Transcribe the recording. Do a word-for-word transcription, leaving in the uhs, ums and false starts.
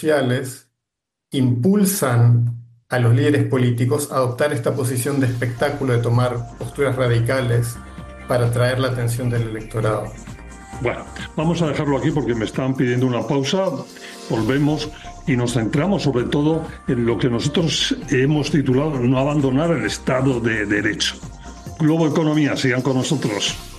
sociales impulsan a los líderes políticos a adoptar esta posición de espectáculo, de tomar posturas radicales para atraer la atención del electorado. Bueno, vamos a dejarlo aquí porque me están pidiendo una pausa. Volvemos y nos centramos sobre todo en lo que nosotros hemos titulado no abandonar el Estado de Derecho. Globo Economía, sigan con nosotros.